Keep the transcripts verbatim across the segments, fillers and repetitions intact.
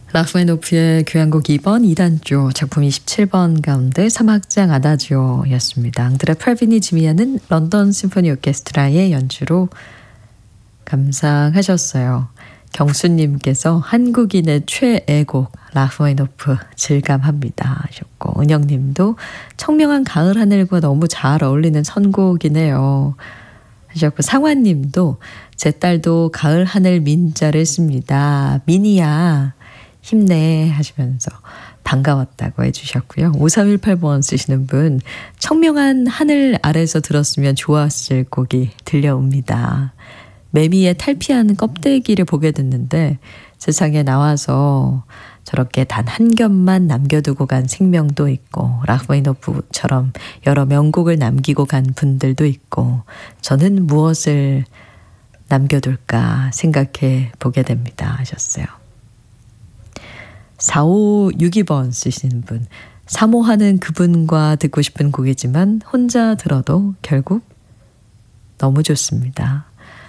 라흐마니노프의 교향곡 이 번 이 단조 작품 이십칠 번 가운데 삼 악장 아다지오였습니다. 앙드레 프라비니지미아는 런던 심포니 오케스트라의 연주로 감상하셨어요. 경수님께서 한국인의 최애곡 라흐마니노프 질감합니다 하셨고, 은영님도 청명한 가을 하늘과 너무 잘 어울리는 선곡이네요 하셨고, 상환님도 제 딸도 가을 하늘 민자를 씁니다. 미니야 힘내 하시면서 반가웠다고 해주셨고요. 오삼일팔 번 쓰시는 분, 청명한 하늘 아래서 들었으면 좋았을 곡이 들려옵니다. 매미의 탈피한 껍데기를 보게 됐는데 세상에 나와서 저렇게 단 한 겹만 남겨두고 간 생명도 있고, 라흐마니노프처럼 여러 명곡을 남기고 간 분들도 있고, 저는 무엇을 남겨둘까 생각해 보게 됩니다 하셨어요. 사오육이 번 쓰시는 분, 사모하는 그분과 듣고 싶은 곡이지만 혼자 들어도 결국 너무 좋습니다.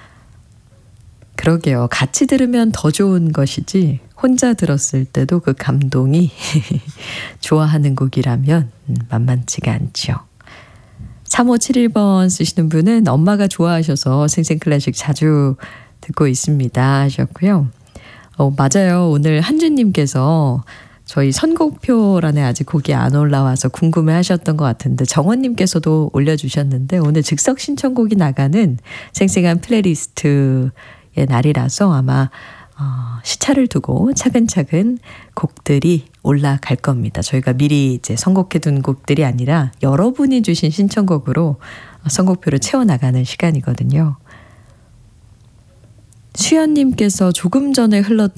그러게요. 같이 들으면 더 좋은 것이지 혼자 들었을 때도 그 감동이 좋아하는 곡이라면 만만치가 않죠. 삼오칠일 번 쓰시는 분은 엄마가 좋아하셔서 생생클래식 자주 듣고 있습니다 하셨고요. 어, 맞아요. 오늘 한주님께서 저희 선곡표란에 아직 곡이 안 올라와서 궁금해 하셨던 것 같은데, 정원님께서도 올려주셨는데 오늘 즉석 신청곡이 나가는 생생한 플레이리스트의 날이라서 아마 어, 시차를 두고 차근차근 곡들이 올라갈 겁니다. 저희가 미리 이제 선곡해둔 곡들이 아니라 여러분이 주신 신청곡으로 선곡표를 채워나가는 시간이거든요. 수연님께서 조금 전에 흘렀던